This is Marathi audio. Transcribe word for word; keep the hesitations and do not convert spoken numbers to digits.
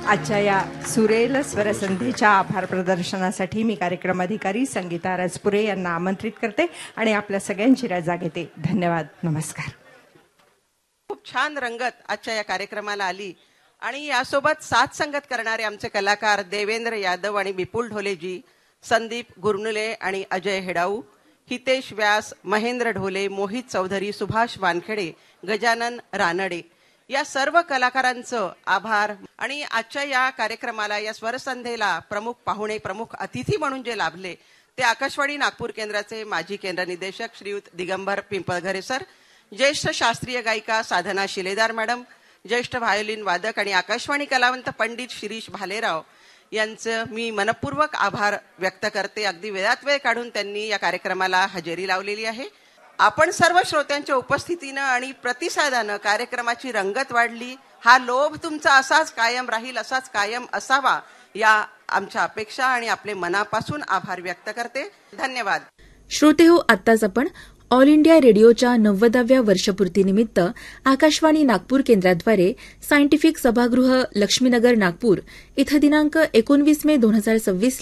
आजच्या या सुरेल स्वरसंध्येच्या आभार प्रदर्शनासाठी मी कार्यक्रम अधिकारी संगीता राजपुरे यांना आमंत्रित करते आणि आपल्या सगळ्यांची रजा घेते. धन्यवाद. नमस्कार. खूप छान रंगत आजच्या या कार्यक्रमाला आली आणि यासोबत साथ संगत करणारे आमचे कलाकार देवेंद्र यादव आणि विपुल ढोलेजी, संदीप गुरनुले आणि अजय हेडाऊ, हितेश व्यास, महेंद्र ढोले, मोहित चौधरी, सुभाष वानखेडे, गजानन रानडे या सर्व कलाकारांचं आभार. आणि आजच्या या कार्यक्रमाला, या स्वरसंध्येला प्रमुख पाहुणे, प्रमुख अतिथी म्हणून जे लाभले ते आकाशवाणी नागपूर केंद्राचे माजी केंद्र निदेशक श्रीयुत दिगंबर पिंपळघरे सर, ज्येष्ठ शास्त्रीय गायिका साधना शिलेदार मॅडम, ज्येष्ठ व्हायोलिन वादक आणि आकाशवाणी कलावंत पंडित शिरीष भालेराव यांचं मी मनपूर्वक आभार व्यक्त करते. अगदी वेळात वेळ काढून त्यांनी या कार्यक्रमाला हजेरी लावलेली आहे. आपण सर्व श्रोत्यांच्या उपस्थितीनं आणि प्रतिसादानं कार्यक्रमाची रंगत वाढली. हा लोभ तुमचा असाच कायम राहील, असाच कायम असावा या आमच्या अपेक्षा आणि आपले मनापासून आभार व्यक्त करते. धन्यवाद. श्रोते हो, आत्ताच आपण ऑल इंडिया रेडिओच्या नव्वदाव्या वर्षपूर्तीनिमित्त आकाशवाणी नागपूर केंद्राद्वारे सायंटिफिक सभागृह लक्ष्मीनगर नागपूर इथं दिनांक एकोणवीस मे दोन हजार सव्वीस